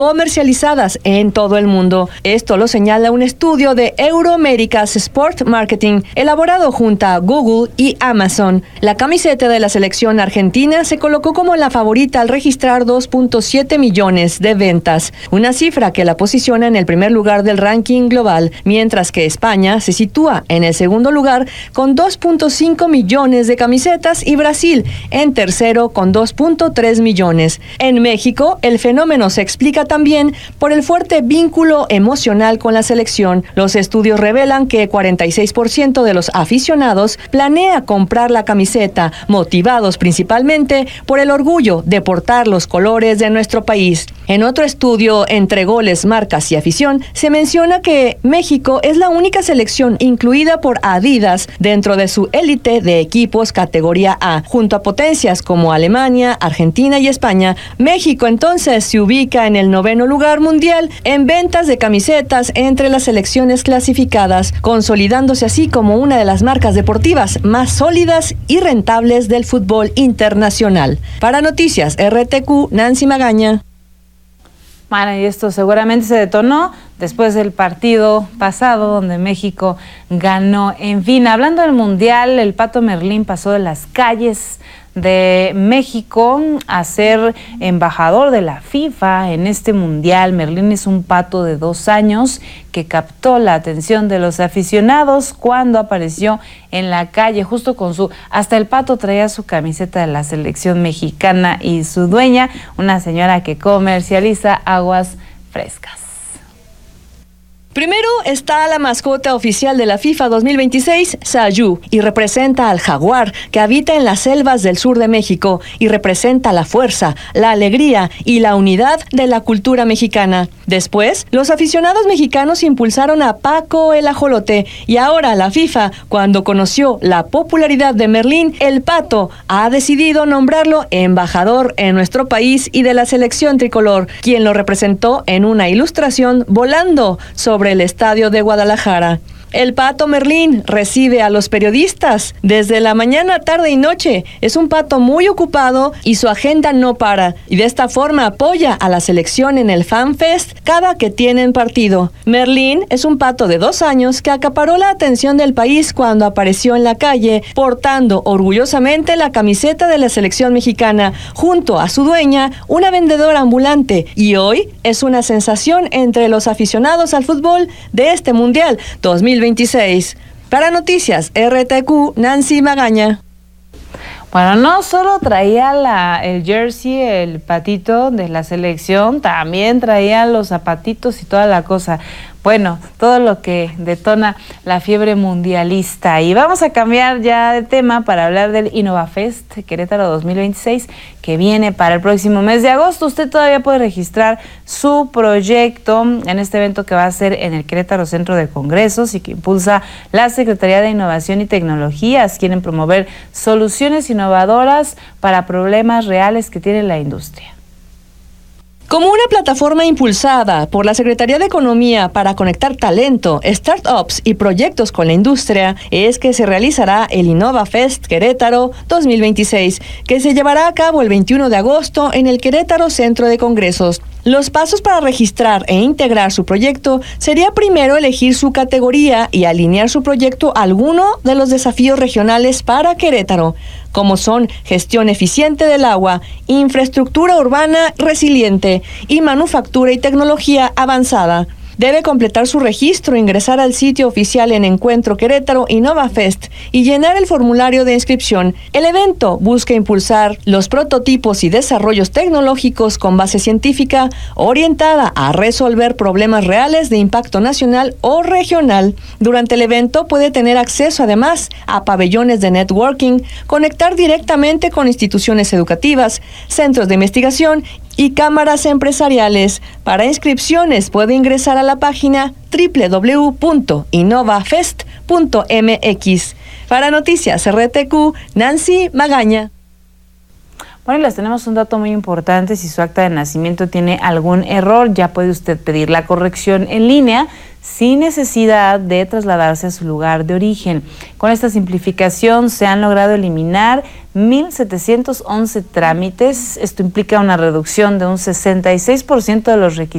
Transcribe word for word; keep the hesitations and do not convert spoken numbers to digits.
comercializadas en todo el mundo. Esto lo señala un estudio de Euroamerica's Sport Marketing, elaborado junto a Google y Amazon. La camiseta de la selección argentina se colocó como la favorita al registrar dos punto siete millones de ventas, una cifra que la posiciona en el primer lugar del ranking global, mientras que España se sitúa en el segundo lugar con dos punto cinco millones de camisetas y Brasil en tercero con dos punto tres millones. En México, el fenómeno se explica también por el fuerte vínculo emocional con la selección. Los estudios revelan que cuarenta y seis por ciento de los aficionados planea comprar la camiseta, motivados principalmente por el orgullo de portar los colores de nuestro país. En otro estudio entre goles, marcas y afición, se menciona que México es la única selección incluida por Adidas dentro de su élite de equipos categoría A, junto a potencias como Alemania, Argentina y España. México entonces se ubica en el noveno lugar mundial en ventas de camisetas entre las selecciones clasificadas, consolidándose así como una de las marcas deportivas más sólidas y rentables del fútbol internacional. Para Noticias R T Q, Nancy Magaña. Bueno, y esto seguramente se detonó después del partido pasado donde México ganó. En fin, hablando del Mundial, el Pato Merlín pasó de las calles de México a ser embajador de la FIFA en este Mundial. Merlín es un pato de dos años que captó la atención de los aficionados cuando apareció en la calle justo con su... Hasta el pato traía su camiseta de la selección mexicana y su dueña, una señora que comercializa aguas frescas. Primero está la mascota oficial de la FIFA dos mil veintiséis, Sayú, y representa al jaguar que habita en las selvas del sur de México y representa la fuerza, la alegría y la unidad de la cultura mexicana. Después, los aficionados mexicanos impulsaron a Paco el ajolote y ahora la FIFA, cuando conoció la popularidad de Merlín, el pato, ha decidido nombrarlo embajador en nuestro país y de la selección tricolor, quien lo representó en una ilustración volando sobre el estadio de Guadalajara. El Pato Merlín recibe a los periodistas desde la mañana, tarde y noche. Es un pato muy ocupado y su agenda no para. Y de esta forma apoya a la selección en el Fan Fest cada que tienen partido. Merlín es un pato de dos años que acaparó la atención del país cuando apareció en la calle portando orgullosamente la camiseta de la selección mexicana junto a su dueña, una vendedora ambulante. Y hoy es una sensación entre los aficionados al fútbol de este Mundial dos mil veintiséis. Para Noticias R T Q, Nancy Magaña. Bueno, no solo traía la, el jersey, el patito de la selección, también traía los zapatitos y toda la cosa. Bueno, todo lo que detona la fiebre mundialista. Y vamos a cambiar ya de tema para hablar del InnovaFest Querétaro dos mil veintiséis, que viene para el próximo mes de agosto. Usted todavía puede registrar su proyecto en este evento que va a ser en el Querétaro Centro de Congresos y que impulsa la Secretaría de Innovación y Tecnologías. Quieren promover soluciones innovadoras para problemas reales que tiene la industria. Como una plataforma impulsada por la Secretaría de Economía para conectar talento, startups y proyectos con la industria, es que se realizará el InnovaFest Querétaro dos mil veintiséis, que se llevará a cabo el veintiuno de agosto en el Querétaro Centro de Congresos. Los pasos para registrar e integrar su proyecto sería primero elegir su categoría y alinear su proyecto a alguno de los desafíos regionales para Querétaro, como son gestión eficiente del agua, infraestructura urbana resiliente y manufactura y tecnología avanzada. Debe completar su registro, ingresar al sitio oficial en Encuentro Querétaro InnovaFest y llenar el formulario de inscripción. El evento busca impulsar los prototipos y desarrollos tecnológicos con base científica orientada a resolver problemas reales de impacto nacional o regional. Durante el evento puede tener acceso además a pabellones de networking, conectar directamente con instituciones educativas, centros de investigación y cámaras empresariales. Para inscripciones puede ingresar a la página doble u doble u doble u punto innovafest punto m x. Para Noticias R T Q, Nancy Magaña. Bueno, y les tenemos un dato muy importante. Si su acta de nacimiento tiene algún error, ya puede usted pedir la corrección en línea sin necesidad de trasladarse a su lugar de origen. Con esta simplificación se han logrado eliminar mil setecientos once trámites. Esto implica una reducción de un sesenta y seis por ciento de los requisitos